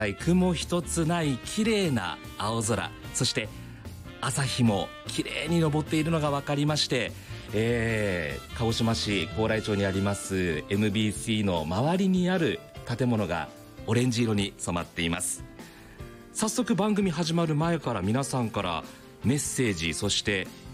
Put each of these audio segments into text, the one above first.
雲一つない綺麗な青空、そして朝日も綺麗に昇っているのが分かりまして、鹿児島市高麗町にあります MBC の周りにある建物がオレンジ色に染まっています。早速番組始まる前から皆さんからメッセージ、そして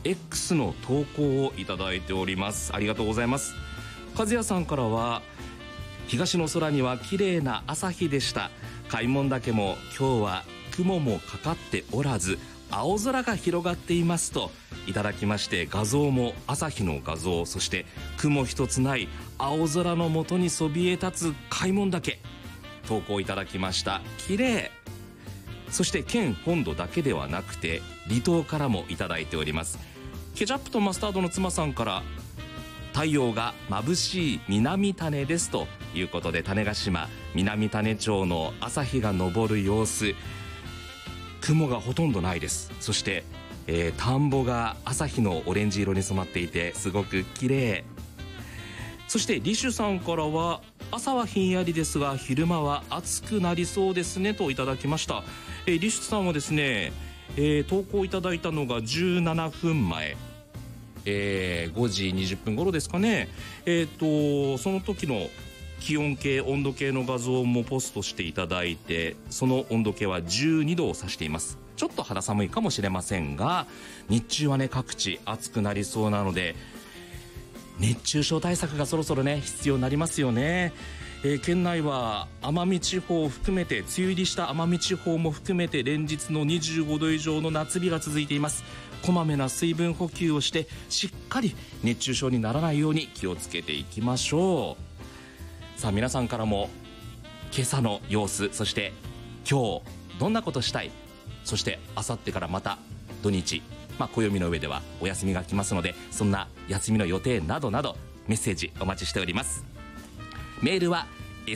X の投稿をいただいております。ありがとうございます。和也さんからは、東の空には綺麗な朝日でした。開門岳も今日は雲もかかっておらず青空が広がっていますといただきまして、画像も朝日の画像、そして雲一つない青空の下にそびえ立つ開門岳投稿いただきました。綺麗。そして県本土だけではなくて離島からもいただいております。ケチャップとマスタードの妻さんから、太陽が眩しい南種ですということで、種子島南種町の朝日が昇る様子、雲がほとんどないです。そして、田んぼが朝日のオレンジ色に染まっていてすごく綺麗。そしてリシュさんからは、朝はひんやりですが昼間は暑くなりそうですねといただきました。リシュさんはですね、投稿いただいたのが17分前、5時20分頃ですかね。その時の気温計、温度計の画像もポストしていただいて、その温度計は12度を指しています。ちょっと肌寒いかもしれませんが、日中はね各地暑くなりそうなので、熱中症対策がそろそろね必要になりますよね。県内は奄美地方を含めて、梅雨入りした奄美地方も含めて連日の25度以上の夏日が続いています。こまめな水分補給をしてしっかり熱中症にならないように気をつけていきましょう。さあ皆さんからも今朝の様子、そして今日どんなことしたい、そしてあさってからまた土日、暦の上ではお休みが来ますので、そんな休みの予定などなどメッセージお待ちしております。メールは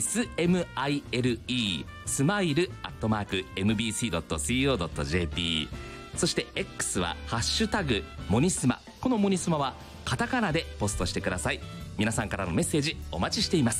smile@mbc.co.jp、 そして X はハッシュタグモニスマ、このモニスマはカタカナでポストしてください。皆さんからのメッセージお待ちしています。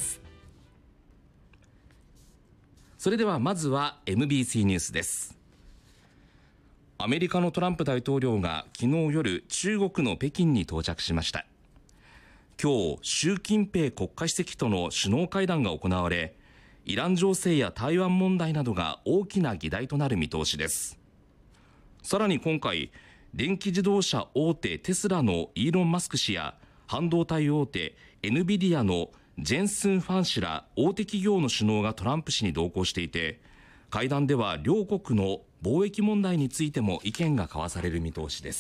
それではまずは MBC ニュースです。アメリカのトランプ大統領が昨日夜、中国の北京に到着しました。今日、習近平国家主席との首脳会談が行われ、イラン情勢や台湾問題などが大きな議題となる見通しです。さらに今回、電気自動車大手テスラのイーロン・マスク氏や半導体大手エヌビディアのジェンスン・ファン氏ら大手企業の首脳がトランプ氏に同行していて、会談では両国の貿易問題についても意見が交わされる見通しです。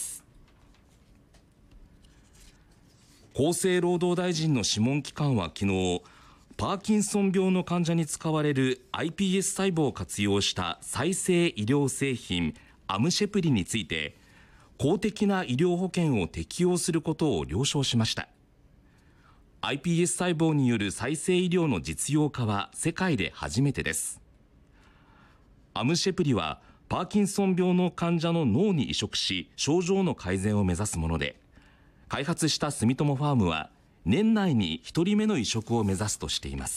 厚生労働大臣の諮問機関は昨日、パーキンソン病の患者に使われる iPS 細胞を活用した再生医療製品アムシェプリについて、公的な医療保険を適用することを了承しました。 iPS 細胞による再生医療の実用化は世界で初めてです。アムシェプリはパーキンソン病の患者の脳に移植し、症状の改善を目指すもので、開発した住友ファームは年内に1人目の移植を目指すとしています。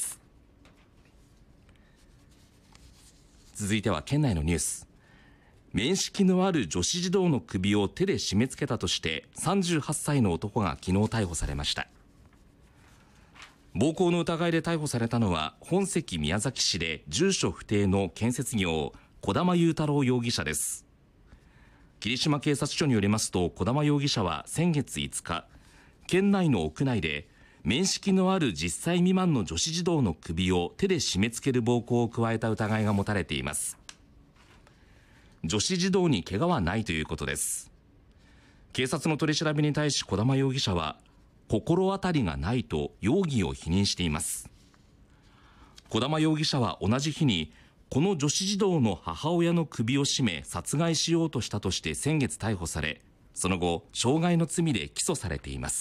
続いては県内のニュース。面識のある女子児童の首を手で締め付けたとして38歳の男が昨日逮捕されました。暴行の疑いで逮捕されたのは、本籍宮崎市で住所不定の建設業児玉悠太郎容疑者です。霧島警察署によりますと、児玉容疑者は先月5日、県内の屋内で面識のある10歳未満の女子児童の首を手で締め付ける暴行を加えた疑いが持たれています。女子児童に怪我はないということです。警察の取り調べに対し児玉容疑者は、心当たりがないと容疑を否認しています。児玉容疑者は同じ日に、この女子児童の母親の首を絞め殺害しようとしたとして先月逮捕され、その後傷害の罪で起訴されています。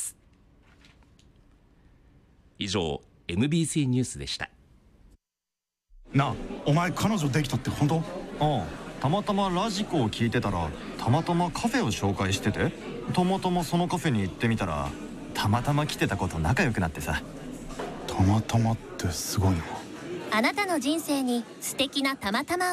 以上 MBC ニュースでした。 なあ、お前彼女できたって本当？ ああ、たまたまラジコを聞いてたら、たまたまカフェを紹介してて、たまたまそのカフェに行ってみたら、たまたま来てた子と仲良くなってさ。 たまたまってすごいな。 あなたの人生に素敵なたまたまを